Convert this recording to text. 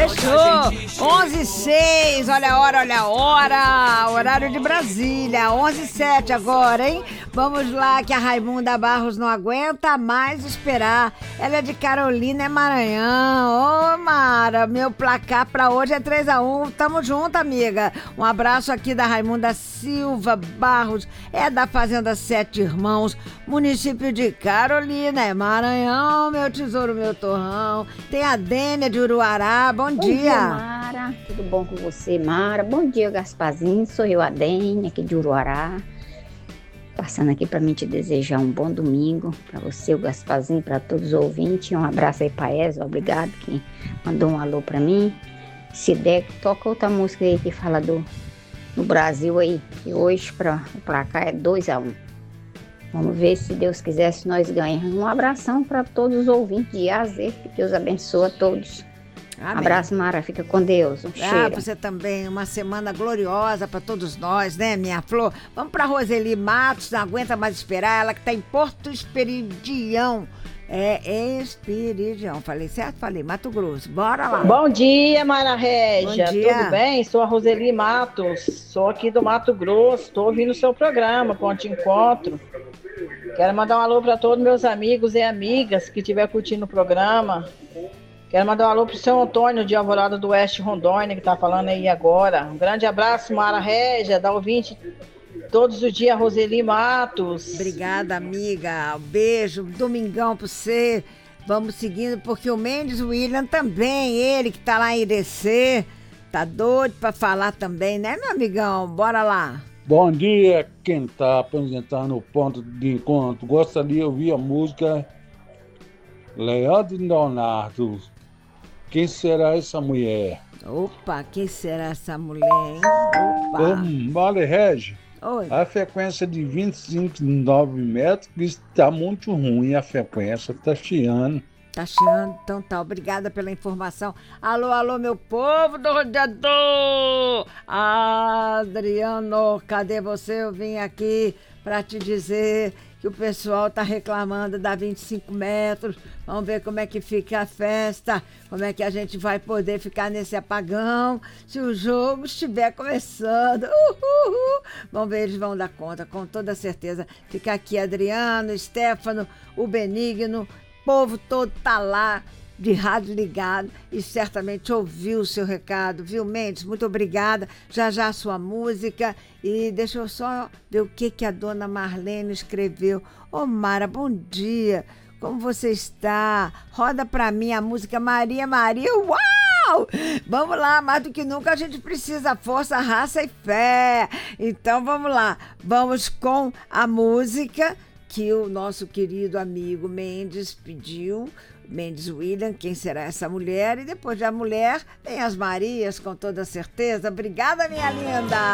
Fechou! 11h06, olha a hora, horário de Brasília, 11h07 agora, hein? Vamos lá, que a Raimunda Barros não aguenta mais esperar. Ela é de Carolina, é Maranhão. Ô, Mara, meu placar pra hoje é 3-1. Tamo junto, amiga. Um abraço aqui da Raimunda Silva Barros, é da Fazenda Sete Irmãos, município de Carolina, é Maranhão, meu tesouro, meu torrão. Tem a Dênia de Uruará, bom dia. Bom dia, Mara. Tudo bom com você, Mara? Bom dia, Gasparzinho. Sou eu, a Dênia, aqui de Uruará. Passando aqui para mim te desejar um bom domingo para você, o Gasparzinho, para todos os ouvintes. Um abraço aí para Ezra, obrigado que mandou um alô para mim. Se der, toca outra música aí que fala do Brasil aí. E hoje para cá é 2-1. Vamos ver, se Deus quiser, se nós ganhamos. Um abração para todos os ouvintes de A a Z. Que Deus abençoe a todos. Amém. Abraço, Mara. Fica com Deus. Um cheiro. Você também. Uma semana gloriosa para todos nós, né, minha flor? Vamos para Roseli Matos, não aguenta mais esperar. Ela que está em Porto Esperidião. É Esperidião. Falei certo? Falei Mato Grosso. Bora lá. Bom dia, Mara Régia. Bom dia. Tudo bem? Sou a Roseli Matos. Sou aqui do Mato Grosso. Estou ouvindo o seu programa, Ponte Encontro. Quero mandar um alô para todos meus amigos e amigas que estiver curtindo o programa. Quero mandar um alô pro seu Antônio de Alvorada do Oeste, Rondônia, que tá falando aí agora. Um grande abraço, Mara Régia, da ouvinte todos os dias, Roseli Matos. Obrigada, amiga. Um beijo, domingão pra você. Vamos seguindo, porque o Mendes William também, ele que tá lá em Irecê, tá doido pra falar também, né, meu amigão? Bora lá. Bom dia, quem tá apresentando o Ponto de Encontro. Gostaria de ouvir a música Leandro e Leonardo. Quem será essa mulher? Opa, quem será essa mulher, hein? Opa. Vale, Regi. Oi. A frequência de 25,9 metros está muito ruim, a frequência está chiando. Tá chiando, então tá. Obrigada pela informação. Alô, meu povo do rodeador! Adriano, cadê você? Eu vim aqui pra te dizer que o pessoal tá reclamando da 25 metros. Vamos ver como é que fica a festa, como é que a gente vai poder ficar nesse apagão se o jogo estiver começando. Vamos ver, eles vão dar conta, com toda certeza. Fica aqui Adriano, Stefano, o Benigno, o povo todo tá lá de rádio ligado e certamente ouviu o seu recado, viu, Mendes? Muito obrigada. Já a sua música. E deixa eu só ver o que a dona Marlene escreveu. Ô, Mara, bom dia. Como você está? Roda pra mim a música Maria, Maria. Uau! Vamos lá, mais do que nunca a gente precisa força, raça e fé. Então vamos lá. Vamos com a música que o nosso querido amigo Mendes pediu. Mendes William, quem será essa mulher? E depois da mulher, vem as Marias, com toda certeza. Obrigada, minha linda!